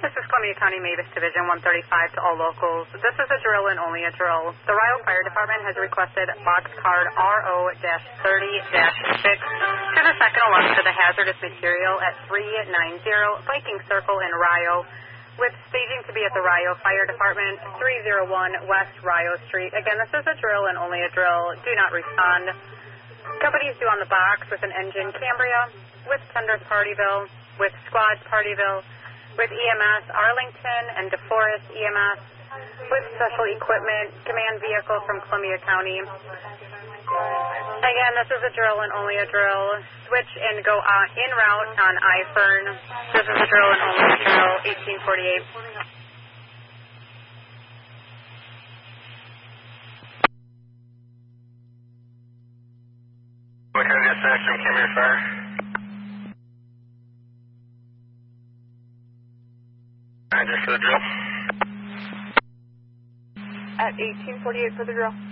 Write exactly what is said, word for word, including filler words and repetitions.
This is Columbia County Mavis Division one thirty-five to all locals. This is a drill and only a drill. The Rio Fire Department has requested box card R O thirty dash six to the second alarm for the hazardous material at three ninety Viking Circle in Rio, with staging to be at the Rio Fire Department, three oh one West Rio Street. Again, this is a drill and only a drill. Do not respond. Companies due on the box with an engine Cambria, with tenders Partyville, with squads Partyville, with E M S Arlington and DeForest E M S, with special equipment, command vehicle from Columbia County. Again, this is a drill and only a drill. Switch and go on, en route on I-Fern. This is a drill and only a drill, eighteen forty-eight. Look at this action, Cambria Fire. Just for the drill. At eighteen forty-eight for the drill.